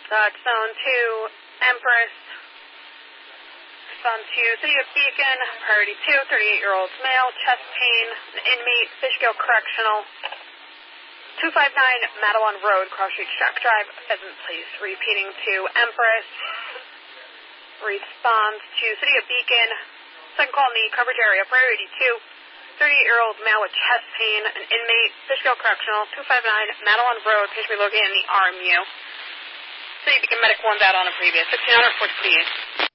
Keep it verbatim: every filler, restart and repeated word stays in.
That's zone two, Empress. Zone two, City of Beacon, priority two, thirty-eight-year-old male, chest pain, an inmate, Fishkill Correctional. two five nine Madeline Road, Cross Street Shack Drive, Pheasant Place. Repeating to Empress. Responds to City of Beacon. Second call in the coverage area, priority two, thirty-eight-year-old male with chest pain, an inmate, Fishkill Correctional, two five nine Madeline Road, patient located in the R M U. City of Beacon Medic one's out on a previous, sixteen hundred, four sixty-eight.